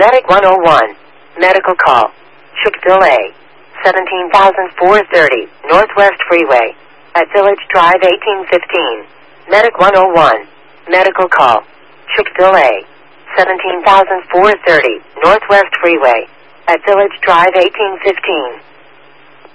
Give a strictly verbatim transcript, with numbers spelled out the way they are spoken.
Medic one oh one. Medical call. Chick-fil-A. seventeen thousand four hundred thirty, Northwest Freeway. At Village Drive eighteen fifteen. Medic one oh one. Medical call. Chick-fil-A. seventeen thousand four hundred thirty, Northwest Freeway. At Village Drive eighteen fifteen.